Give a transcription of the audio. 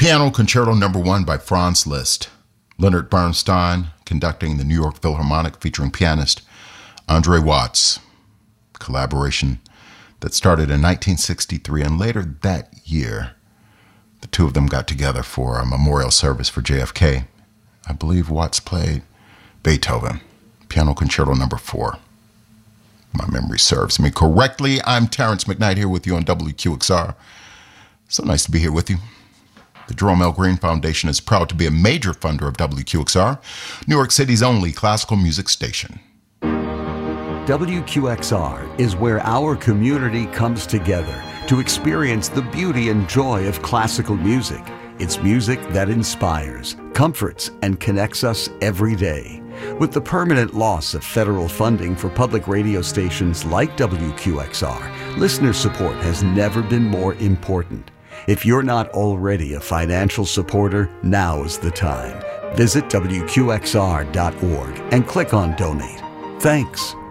Piano Concerto No. 1 by Franz Liszt. Leonard Bernstein conducting the New York Philharmonic featuring pianist Andre Watts. Collaboration that started in 1963, and later that year, the two of them got together for a memorial service for JFK. I believe Watts played Beethoven, Piano Concerto No. 4. My memory serves me correctly. I'm Terrence McKnight here with you on WQXR. So nice to be here with you. The Jerome L. Green Foundation is proud to be a major funder of WQXR, New York City's only classical music station. WQXR is where our community comes together to experience the beauty and joy of classical music. It's music that inspires, comforts, and connects us every day. With the permanent loss of federal funding for public radio stations like WQXR, listener support has never been more important. If you're not already a financial supporter, now is the time. Visit WQXR.org and click on Donate. Thanks.